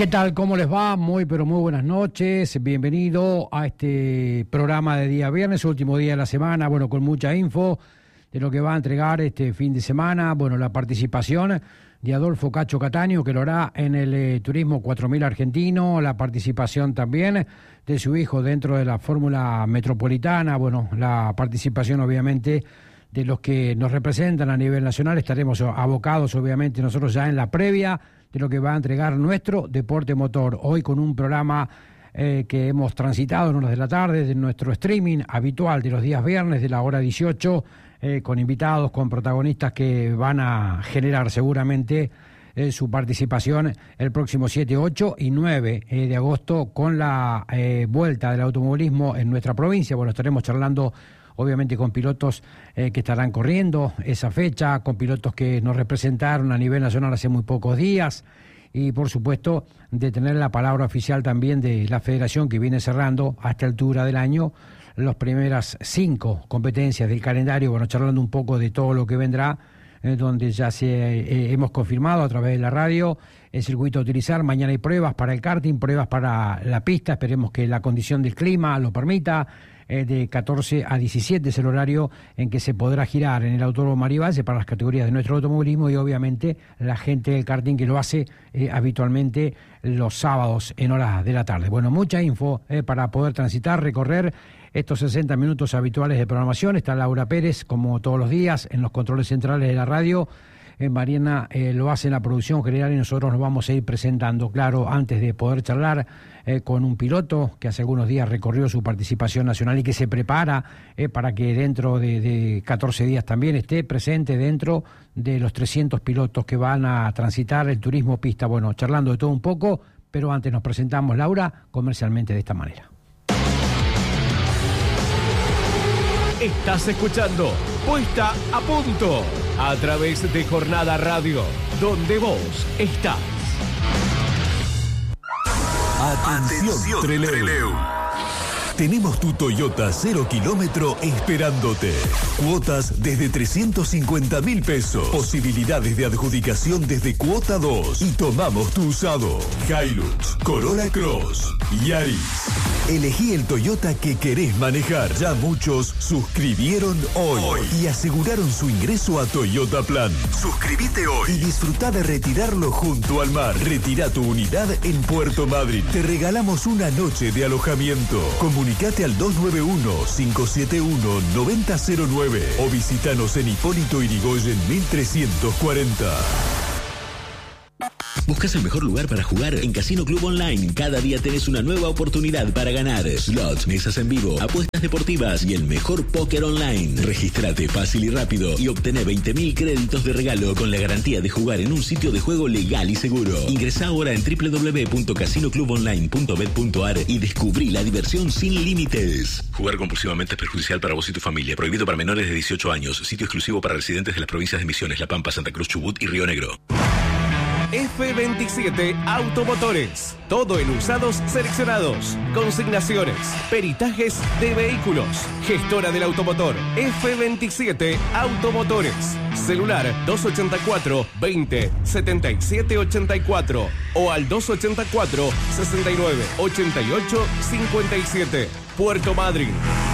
¿Qué tal? ¿Cómo les va? Muy, pero muy buenas noches. Bienvenido a este programa de día viernes, último día de la semana, bueno, con mucha info de lo que va a entregar este fin de semana. Bueno, la participación de Adolfo Cacho Cataño, que lo hará en el Turismo 4000 argentino, la participación también de su hijo dentro de la Fórmula Metropolitana, bueno, la participación obviamente de los que nos representan a nivel nacional. Estaremos abocados obviamente nosotros ya en la previa de lo que va a entregar nuestro deporte motor. Hoy con un programa que hemos transitado en horas de la tarde, de nuestro streaming habitual de los días viernes de la hora 18, con invitados, con protagonistas que van a generar seguramente su participación el próximo 7, 8 y 9 de agosto con la vuelta del automovilismo en nuestra provincia. Bueno, estaremos charlando obviamente con pilotos que estarán corriendo esa fecha, con pilotos que nos representaron a nivel nacional hace muy pocos días y por supuesto de tener la palabra oficial también de la federación que viene cerrando a esta altura del año las primeras 5 competencias del calendario, bueno, charlando un poco de todo lo que vendrá, donde ya hemos confirmado a través de la radio el circuito a utilizar. Mañana hay pruebas para el karting, pruebas para la pista, esperemos que la condición del clima lo permita. De 14 a 17 es el horario en que se podrá girar en el Autódromo Mario Valle para las categorías de nuestro automovilismo y obviamente la gente del karting que lo hace habitualmente los sábados en horas de la tarde. Bueno, mucha info para poder transitar, recorrer estos 60 minutos habituales de programación. Está Laura Pérez, como todos los días, en los controles centrales de la radio. Mariana lo hace en la producción general y nosotros nos vamos a ir presentando, claro, antes de poder charlar con un piloto que hace algunos días recorrió su participación nacional y que se prepara para que dentro de 14 días también esté presente dentro de los 300 pilotos que van a transitar el turismo pista. Bueno, charlando de todo un poco, pero antes nos presentamos, Laura, comercialmente de esta manera. Estás escuchando Puesta a Punto a través de Jornada Radio, donde vos estás. Atención, Trelew. Tenemos tu Toyota 0 kilómetro esperándote. Cuotas desde 350.000 pesos. Posibilidades de adjudicación desde cuota 2. Y tomamos tu usado. Hilux, Corolla Cross, Yaris. Elegí el Toyota que querés manejar. Ya muchos suscribieron hoy y aseguraron su ingreso a Toyota Plan. Suscríbete hoy y disfruta de retirarlo junto al mar. Retira tu unidad en Puerto Madryn. Te regalamos una noche de alojamiento. Comunicate al 291-571-9009 o visítanos en Hipólito Yrigoyen 1340. ¿Buscas el mejor lugar para jugar? En Casino Club Online, cada día tenés una nueva oportunidad para ganar. Slots, mesas en vivo, apuestas deportivas y el mejor póker online. Regístrate fácil y rápido y obtené 20.000 créditos de regalo con la garantía de jugar en un sitio de juego legal y seguro. Ingresá ahora en www.casinoclubonline.bet.ar y descubrí la diversión sin límites. Jugar compulsivamente es perjudicial para vos y tu familia. Prohibido para menores de 18 años. Sitio exclusivo para residentes de las provincias de Misiones, La Pampa, Santa Cruz, Chubut y Río Negro. F27 Automotores. Todo en usados seleccionados. Consignaciones. Peritajes de vehículos. Gestora del automotor. F27 Automotores. Celular 284 20 77 84 o al 284 69 88 57. Puerto Madryn.